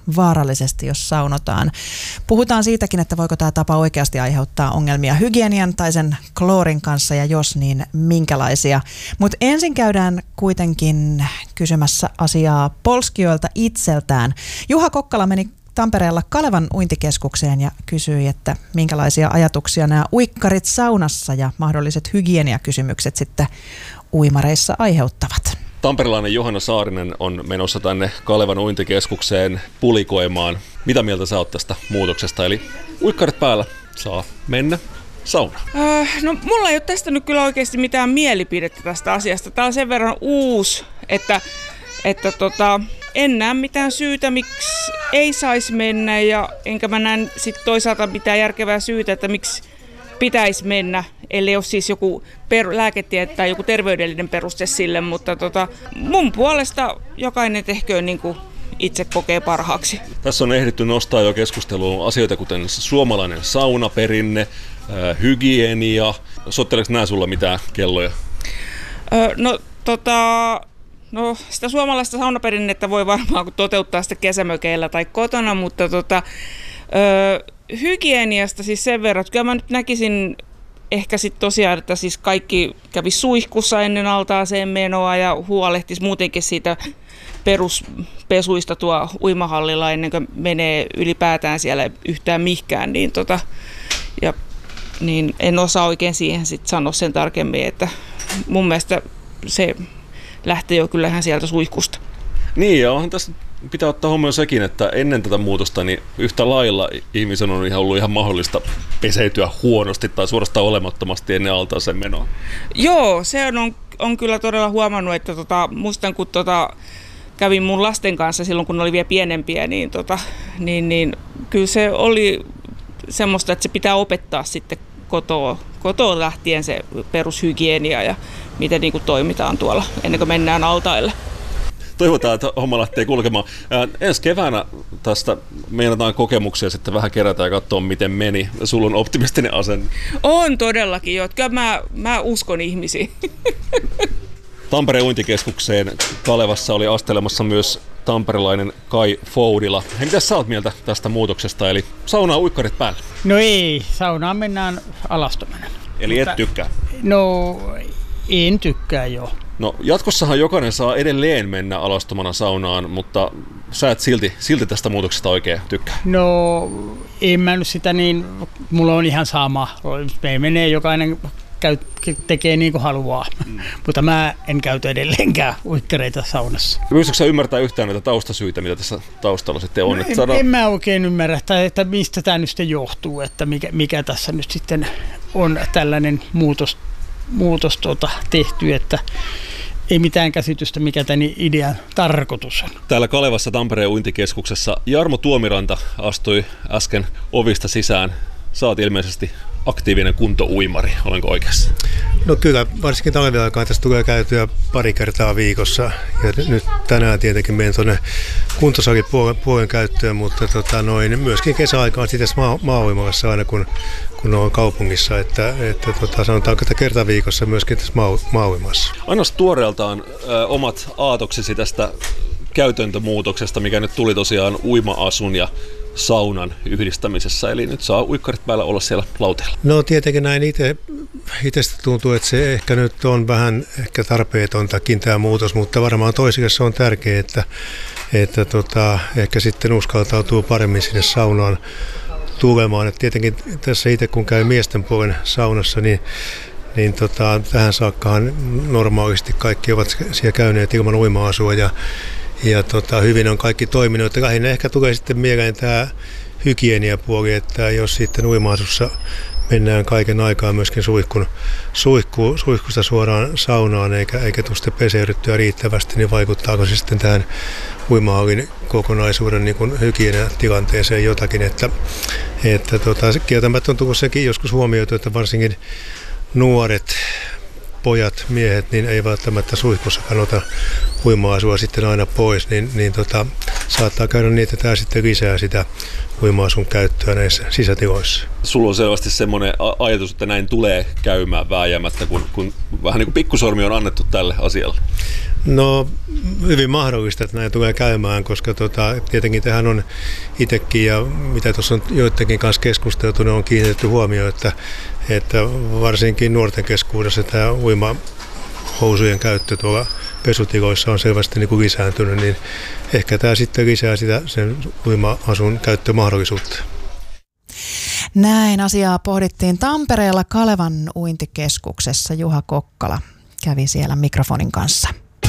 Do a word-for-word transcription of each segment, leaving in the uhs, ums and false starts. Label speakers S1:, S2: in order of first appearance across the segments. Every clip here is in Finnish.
S1: vaarallisesti, jos saunotaan. Puhutaan siitäkin, että voiko tämä tapa oikeasti aiheuttaa ongelmia hygienian tai sen kloorin kanssa, ja jos niin, minkälaisia. Mutta ensin käydään kuitenkin kysymässä asiaa polskijoilta itseltään. Juha Kokkala meni Tampereella Kalevan uintikeskukseen ja kysyi, että minkälaisia ajatuksia nämä uikkarit saunassa ja mahdolliset hygieniakysymykset sitten uimareissa aiheuttavat.
S2: Tamperelainen Johanna Saarinen on menossa tänne Kalevan uintikeskukseen pulikoimaan. Mitä mieltä sä oot tästä muutoksesta? Eli uikkarit päällä saa mennä saunaan.
S3: Öö, no mulla ei ole tästä nyt kyllä oikeasti mitään mielipidettä tästä asiasta. Tää on sen verran uusi, että, että tota, en näe mitään syytä, miksi ei saisi mennä, ja enkä mä näe sit toisaalta mitään järkevää syytä, että miksi pitäisi mennä, ellei ole siis joku per- lääketiede tai joku terveydellinen peruste sille, mutta tota, mun puolesta jokainen tehköön niin kuin itse kokee parhaaksi.
S2: Tässä on ehditty nostaa jo keskusteluun asioita kuten suomalainen saunaperinne, äh, hygienia. Soitteleeko nämä sulla mitään kelloja?
S3: Öö, no tota... No sitä suomalaista saunaperinnettä voi varmaan toteuttaa sitä kesämökeillä tai kotona, mutta tota, ö, hygieniasta siis sen verran, että kyllä mä nyt näkisin ehkä sitten tosiaan, että siis kaikki kävi suihkussa ennen altaaseen menoa ja huolehtisi muutenkin siitä peruspesuista tuo uimahallilla ennen kuin menee ylipäätään siellä yhtään mihkään, niin, tota, ja, niin en osaa oikein siihen sit sanoa sen tarkemmin, että mun mielestä se lähtee jo kyllähän sieltä suihkusta.
S2: Niin, ja onhan tässä pitää ottaa huomioon sekin, että ennen tätä muutosta niin yhtä lailla ihmisen on ihan ollut ihan mahdollista peseytyä huonosti tai suorastaan olemattomasti ennen altaaseen menoa.
S3: Joo, se on, on kyllä todella huomannut, että tota, muistan kun tota, kävin mun lasten kanssa silloin, kun ne oli vielä pienempiä, niin, tota, niin, niin kyllä se oli semmoista, että se pitää opettaa sitten kotoa, kotoa lähtien se perushygienia ja miten niin kuin toimitaan tuolla ennen kuin mennään altaille.
S2: Toivotaan, että homma lähtee kulkemaan. Ää, ensi keväänä tästä meinataan kokemuksia sitten vähän kerätä ja katsoa, miten meni. Sulla on optimistinen asenne.
S3: On todellakin, jo. Kyllä mä, mä uskon ihmisiin.
S2: Tampereen uintikeskukseen Kalevassa oli astelemassa myös tamperelainen Kai Foudila. Hei, mitä sä oot mieltä tästä muutoksesta? Eli saunaa uikkarit päällä.
S4: No ei, saunaan mennään alastomana.
S2: Eli
S4: Mutta,
S2: et tykkää?
S4: No en tykkää jo.
S2: No jatkossahan jokainen saa edelleen mennä alastomana saunaan, mutta sä et silti, silti tästä muutoksesta oikein tykkää.
S4: No en mä nyt sitä niin, mulla on ihan sama. Me menee jokainen käy, tekee niin kuin haluaa, mm. mutta mä en käytä edelleenkään uikkareita saunassa.
S2: Pystytkö sä ymmärtää yhtään näitä taustasyitä, mitä tässä taustalla sitten on?
S4: No,
S2: että
S4: en,
S2: saadaan...
S4: en mä oikein ymmärrä, että, että mistä tämä nyt sitten johtuu, että mikä, mikä tässä nyt sitten on tällainen muutos, muutos tuota, tehty, että ei mitään käsitystä, mikä tämän idean tarkoitus on.
S2: Täällä Kalevassa Tampereen uintikeskuksessa Jarmo Tuomiranta astui äsken ovista sisään. Sä oot ilmeisesti aktiivinen kuntouimari, olenko oikeassa?
S5: No kyllä, varsinkin talviaikaan tässä tulee käytyä pari kertaa viikossa. Ja nyt tänään tietenkin menen tuonne kuntosalipuolen puolen käyttöön, mutta tota noin, myöskin kesäaikaan sitten maa, maa-uimassa aina kun, kun on kaupungissa. Että, että tota, sanotaanko, että kerta viikossa myöskin tässä maa, maa-uimassa.
S2: Annas tuoreeltaan ö, omat aatoksesi tästä käytäntömuutoksesta, mikä nyt tuli tosiaan uima-asun ja saunan yhdistämisessä, eli nyt saa uikkarit päällä olla siellä lauteella.
S5: No tietenkin näin itse, itsestä tuntuu, että se ehkä nyt on vähän ehkä tarpeetontakin tämä muutos, mutta varmaan toisille se on tärkeää, että, että tota, ehkä sitten uskaltautuu paremmin sinne saunaan tulemaan. Et tietenkin tässä itse kun käy miesten puolen saunassa, niin niin tota, tähän saakkaan normaalisti kaikki ovat siellä käyneet ilman uima-asua ja Ja tota, hyvin on kaikki toiminut. Lähinnä ehkä tulee sitten mieleen tämä hygieniapuoli, että jos sitten uima-asussa mennään kaiken aikaa myöskin suihkun, suihku, suihkusta suoraan saunaan eikä, eikä tule sitten peseydyttyä riittävästi, niin vaikuttaako se sitten tähän uimahallin kokonaisuuden niin kuin hygieniatilanteeseen jotakin. Että, että tota, kieltämättä on tullut sekin joskus huomioitu, että varsinkin nuoret pojat, miehet, niin ei välttämättä suihkussa kannata uima-asua sitten aina pois, niin, niin tota, saattaa käydä niin, että tämä sitten lisää sitä uima-asun käyttöä näissä sisätiloissa.
S2: Sulla on selvästi semmoinen ajatus, että näin tulee käymään vääjäämättä, kun, kun vähän niin kuin pikkusormi on annettu tälle asialle.
S5: No hyvin mahdollista, että näin tulee käymään, koska tota, tietenkin tähän on itsekin ja mitä tuossa on joidenkin kanssa keskusteltu, niin on kiinnitetty huomioon, että, että varsinkin nuorten keskuudessa tämä uimahousujen käyttö tuolla pesutiloissa on selvästi niin kuin lisääntynyt, niin ehkä tämä sitten lisää sitä sen uima-asun käyttömahdollisuutta.
S1: Näin asiaa pohdittiin Tampereella Kalevan uintikeskuksessa. Juha Kokkala kävi siellä mikrofonin kanssa.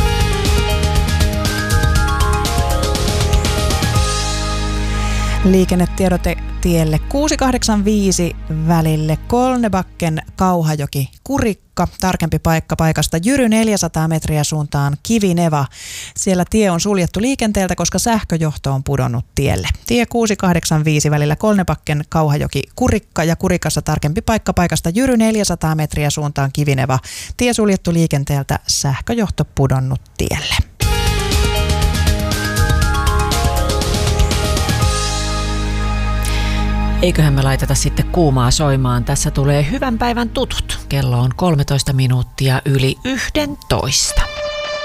S1: Liikennetiedote tielle kuusi kahdeksan viisi välille Kolnebacken Kauhajoki Kurikka. Tarkempi paikka paikasta Jyry neljäsataa metriä suuntaan Kivineva. Siellä tie on suljettu liikenteeltä, koska sähköjohto on pudonnut tielle. Tie kuusi kahdeksan viisi välillä Kolnebacken Kauhajoki Kurikka ja Kurikassa tarkempi paikka paikasta Jyry neljäsataa metriä suuntaan Kivineva. Tie suljettu liikenteeltä, sähköjohto pudonnut tielle.
S6: Eiköhän me laiteta sitten kuumaa soimaan. Tässä tulee hyvän päivän tutut. Kello on kolmetoista minuuttia yli yhdentoista.